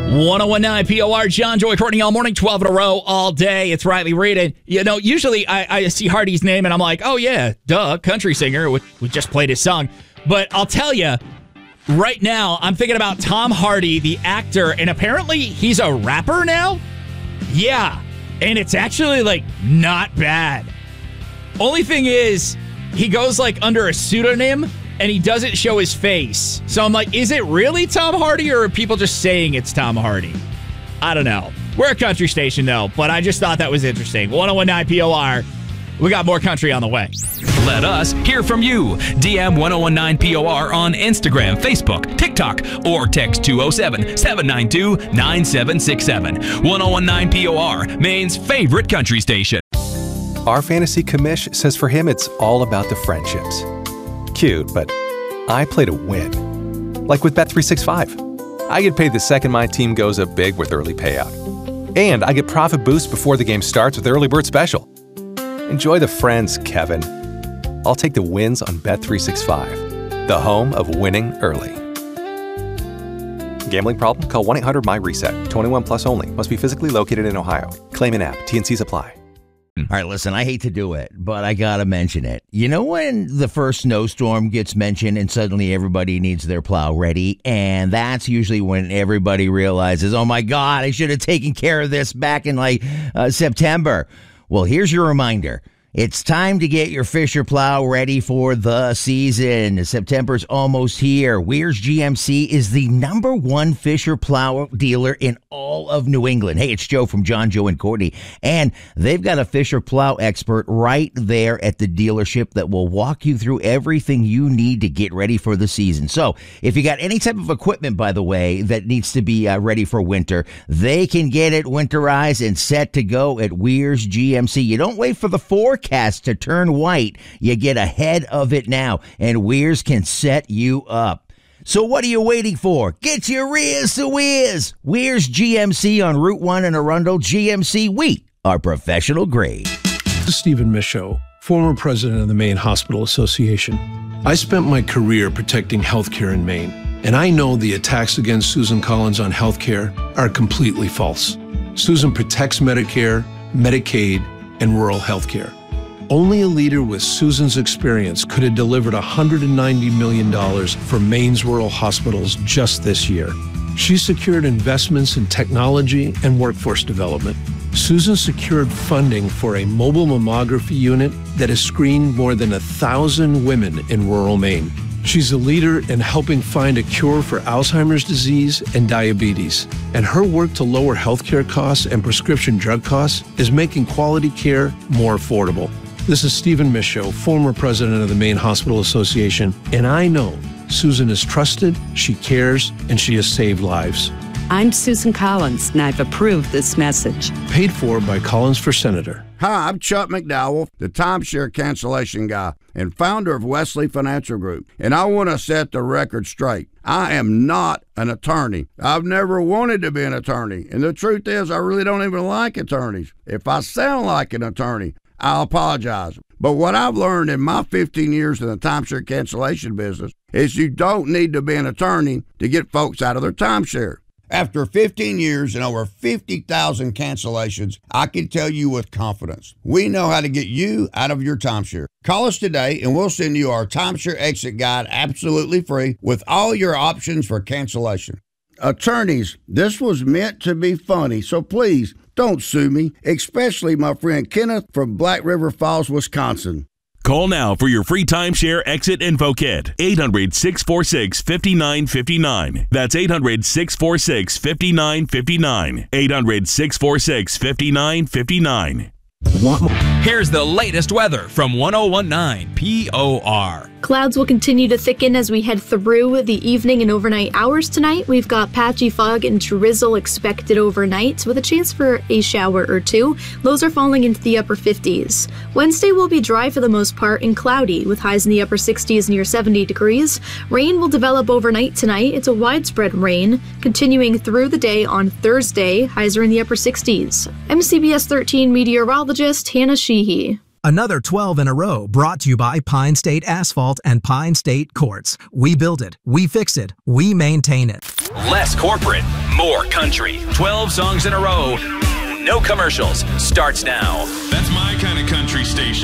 1019 POR, John, Joy, Courtney all morning, 12 in a row, all day. It's Riley Reed. You know, usually I see Hardy's name and I'm like, oh yeah, duh, country singer. We just played his song. But I'll tell you, right now, I'm thinking about Tom Hardy, the actor, and apparently he's a rapper now? Yeah, and it's actually, like, not bad. Only thing is, he goes, like, under a pseudonym, and he doesn't show his face. So I'm like, is it really Tom Hardy, or are people just saying it's Tom Hardy? I don't know. We're a country station, though, but I just thought that was interesting. 1019 POR. We got more country on the way. Let us hear from you. DM 1019 POR on Instagram, Facebook, TikTok, or text 207-792-9767. 1019 POR, Maine's favorite country station. Our fantasy commish says for him it's all about the friendships. Cute, but I play to win. Like with Bet365. I get paid the second my team goes up big with early payout. And I get profit boost before the game starts with Early Bird Special. Enjoy the friends, Kevin. I'll take the wins on Bet365, the home of winning early. Gambling problem? Call 1-800-MY-RESET. 21 plus only. Must be physically located in Ohio. Claim in app. T&Cs apply. All right, listen, I hate to do it, but I got to mention it. You know when the first snowstorm gets mentioned and suddenly everybody needs their plow ready? And that's usually when everybody realizes, oh my God, I should have taken care of this back in September. Well, here's your reminder. It's time to get your Fisher plow ready for the season. September's almost here. Weir's GMC is the #1 Fisher plow dealer in all of New England. Hey, it's Joe from John, Joe, and Courtney. And they've got a Fisher plow expert right there at the dealership that will walk you through everything you need to get ready for the season. So if you got any type of equipment, by the way, that needs to be ready for winter, they can get it winterized and set to go at Weir's GMC. You don't wait for the forecast to turn white. You get ahead of it now, and Weir's can set you up. So what are you waiting for? Get your rears to Weir's. Weir's GMC on Route 1 in Arundel. GMC, we are professional grade. This is Stephen Michaud, former president of the Maine Hospital Association. I spent my career protecting healthcare in Maine, and I know the attacks against Susan Collins on healthcare are completely false. Susan protects Medicare, Medicaid, and rural healthcare. Only a leader with Susan's experience could have delivered $190 million for Maine's rural hospitals just this year. She secured investments in technology and workforce development. Susan secured funding for a mobile mammography unit that has screened more than 1,000 women in rural Maine. She's a leader in helping find a cure for Alzheimer's disease and diabetes. And her work to lower healthcare costs and prescription drug costs is making quality care more affordable. This is Stephen Michaud, former president of the Maine Hospital Association, and I know Susan is trusted, she cares, and she has saved lives. I'm Susan Collins, and I've approved this message. Paid for by Collins for Senator. Hi, I'm Chuck McDowell, the timeshare cancellation guy and founder of Wesley Financial Group, and I want to set the record straight. I am not an attorney. I've never wanted to be an attorney, and the truth is I really don't even like attorneys. If I sound like an attorney, I'll apologize. But what I've learned in my 15 years in the timeshare cancellation business is you don't need to be an attorney to get folks out of their timeshare. After 15 years and over 50,000 cancellations, I can tell you with confidence, we know how to get you out of your timeshare. Call us today and we'll send you our timeshare exit guide absolutely free with all your options for cancellation. Attorneys, this was meant to be funny, so please don't sue me, especially my friend Kenneth from Black River Falls, Wisconsin. Call now for your free timeshare exit info kit. 800-646-5959. That's 800-646-5959. 800-646-5959. Here's the latest weather from 1019 POR. Clouds will continue to thicken as we head through the evening and overnight hours tonight. We've got patchy fog and drizzle expected overnight with a chance for a shower or two. Lows are falling into the upper 50s. Wednesday will be dry for the most part and cloudy with highs in the upper 60s near 70 degrees. Rain will develop overnight tonight. It's a widespread rain continuing through the day on Thursday. Highs are in the upper 60s. I'm CBS 13 meteorologist Hannah Sheehy. Another 12 in a row brought to you by Pine State Asphalt and Pine State Quartz. We build it, we fix it, we maintain it. Less corporate, more country. 12 songs in a row. No commercials. Starts now. That's my kind of country station.